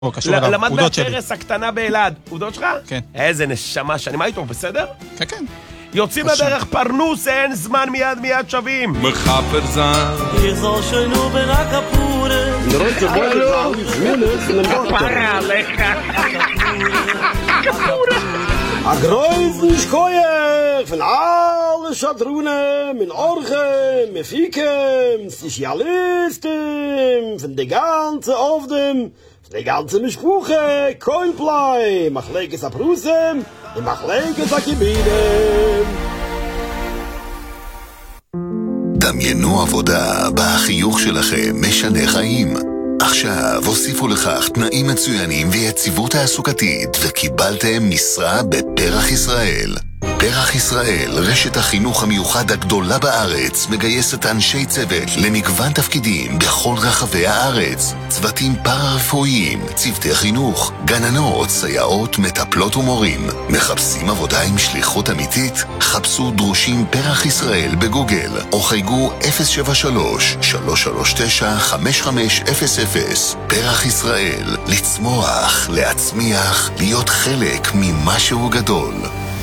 למד בפרס הקטנה באלעד. עודות שלך? כן. איזה נשמה שאני, מה איתו, בסדר? כן, כן. יוצאים לדרך פרנוס, אין זמן מיד שווים. מחפר זן יחזור שנו ברק הפורה Leute, wollen wir schwules in dem A großen Schkoyer von alle Schadrunen, min Orgen, min Fiken, Sozialisten, von der ganze Aufdem, von der ganze Mischbuche, Koinplei, Machleges Abrusem, und Machleges Akibinem. דמיינו עבודה בה החיוך שלכם משנה חיים. עכשיו הוסיפו לכך תנאים מצוינים ויציבות תעסוקתית וקיבלתם משרה בפרח ישראל. פרח ישראל, רשת החינוך המיוחד הגדולה בארץ, מגייסת אנשי צוות למגוון תפקידים בכל רחבי הארץ. צוותים פארה-רפואיים, צוותי חינוך, גננות, סייעות, מטפלות ומורים. מחפשים עבודה עם שליחות אמיתית? חפשו דרושים פרח ישראל בגוגל, או חייגו 073-339-5500. פרח ישראל, לצמוח, להצמיח, להיות חלק ממשהו גדול.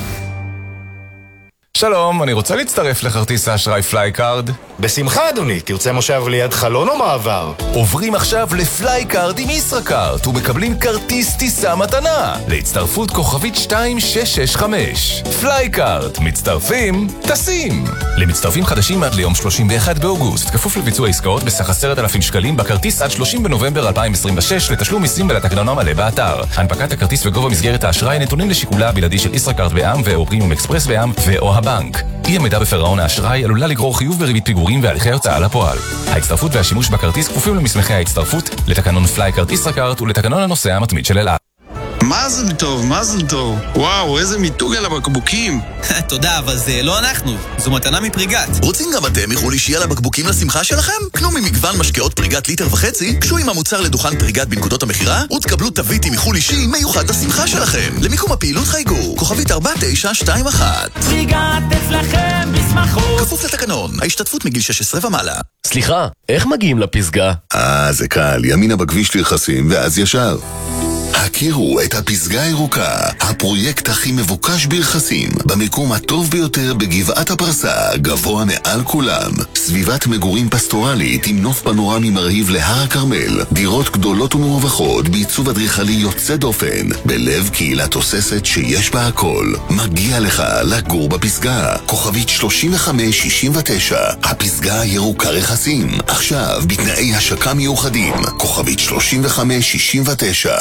שלום, אני רוצה להצטרף לכרטיס האשראי פלייקארד. בשמחה אדוני, תרצה מושב ליד חלון או מעבר? עוברים עכשיו לפלייקארד עם ישראכרט ומקבלים כרטיס טיסה מתנה להצטרפות כוכבית 2665. פלייקארד, מצטרפים, טסים. למצטרפים חדשים עד ליום 31 באוגוסט, כפוף לביצוע עסקאות בסך 10,000 שקלים בכרטיס עד 30 בנובמבר 2026 לתשלום מיסים ולתקנון המלא באתר. הנפקת הכרטיס וגובה מסגרת האשראי נתונים לשיקולה הבלעדי של ישראכרט בע"מ ו/או פרימיום אקספרס בע"מ ו/או הבנק. אי עמידה בפירעון האשראי עלולה לגרור חיוב בריבית פיגורים והליכי הוצאה לפועל. ההצטרפות והשימוש בכרטיס כפופים למסמכי ההצטרפות, לתקנון פלייקארד ישראכרט ולתקנון הנוסע המתמיד של אל על. מזל טוב, מזל טוב. וואו, איזה מיתוג על הבקבוקים. תודה, אבל זה לא אנחנו. זו מתנה מפריגת. רוצים גם אתם מחול אישי על הבקבוקים לשמחה שלכם? קנו ממגוון משקאות פריגת ליטר וחצי, קשו עם המוצר לדוכן פריגת בנקודות המחירה, ותקבלו תווית עם מחול אישי מיוחד לשמחה שלכם. למיקום הפעילות חייגו, כוכבית 4921. פריגת אצלכם בשמחות. כפוף לתקנון, ההשתתפות מגיל 16 ומעלה. סליחה, איך מגיעים לפסגה? זה קל, ימינה בכביש לרחסים ואז ישר. הכירו את הפסגה הירוקה, הפרויקט הכי מבוקש ברכסים, במקום הטוב ביותר בגבעת הפרסה, גבוה מעל כולם. סביבת מגורים פסטורלית עם נוף פנורמי מרהיב להר הכרמל, דירות גדולות ומרווחות בעיצוב אדריכלי יוצא דופן, בלב קהילה תוססת שיש בה הכל. מגיע לך לגור בפסגה, כוכבית 3569, הפסגה הירוקה רכסים, עכשיו בתנאי השקה מיוחדים, כוכבית 3569.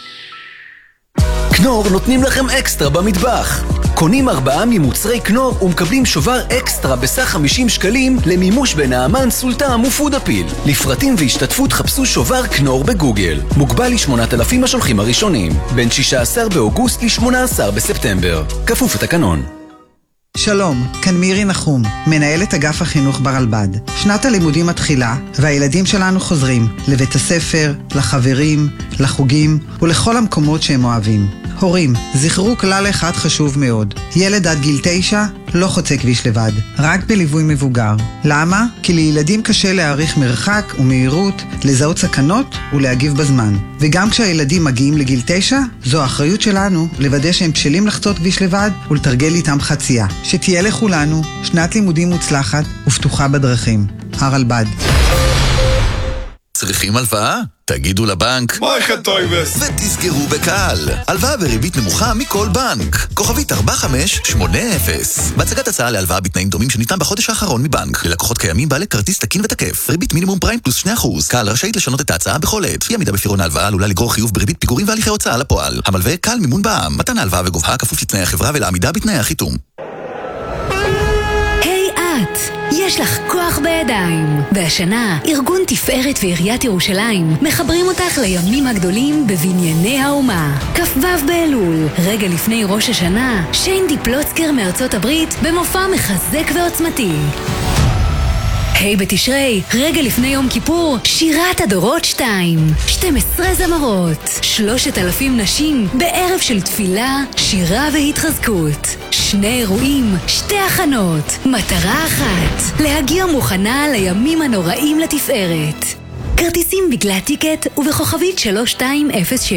כנור נותנים לכם אקסטרה במטבח. קונים 4 ממוצרי כנור ומקבלים שובר אקסטרה בסך 50 שקלים למימוש בנעמן, סולטם ופודאפיל. לפרטים והשתתפות חפשו שובר כנור בגוגל. מוגבל ל8,000 השולחים הראשונים, בין 16 באוגוסט ל18 בספטמבר. כפוף לתקנון. שלום, כאן מירי נחום, מנהלת אגף החינוך ברלב"ד. שנת הלימודים מתחילה, והילדים שלנו חוזרים לבית הספר, לחברים, לחוגים ולכל המקומות שהם אוהבים. הורים, זכרו כלל אחד חשוב מאוד. ילד עד גיל 9 לא חוצה כביש לבד, רק בליווי מבוגר. למה? כי לילדים קשה להעריך מרחק ומהירות, לזהות סכנות ולהגיב בזמן. וגם כשהילדים מגיעים לגיל 9, זו האחריות שלנו לוודא שהם בשלים לחצות כביש לבד ולתרגל איתם חצייה. שתהיה לכולנו שנת לימודים מוצלחת ופתוחה בדרכים. הרלב"ד. צריכים הלוואה? תגידו לבנק מויכן טויבס ותסגרו בקל. הלוואה בריבית נמוכה מכל בנק, כוכבית 4580. בהצגת הצעה להלוואה בתנאים דומים שניתן בחודש האחרון מבנק ללקוחות קיימים בעלי כרטיס תקין ותקף, ריבית מינימום פריים פלוס 2%. קל רשאית לשנות את ההצעה בכל עת. אי עמידה בפירעון ההלוואה עלולה לגרור חיוב בריבית פיגורים והליכי הוצאה לפועל. המלווה קל מימון בע"מ. מתן ההלוואה וגובהה כפוף לתנאי החברה ולעמידה בתנאי החיתום. יש לך כוח בידיים. והשנה, ארגון תפארת ועיריית ירושלים מחברים אותך לימים הגדולים בבנייני האומה. כ"ו באלול, רגע לפני ראש השנה, שיינדי פלוצקר מארצות הברית במופע מחזק ועוצמתי. היי בתשרי, רגע לפני יום כיפור, שירת הדורות 2, 12 זמרות, 3,000 נשים בערב של תפילה, שירה והתחזקות. 2 אירועים, 2 הכנות, מטרה אחת, להגיע מוכנה לימים הנוראים לתפארת. כרטיסים בגלל טיקט ובכוכבית 3206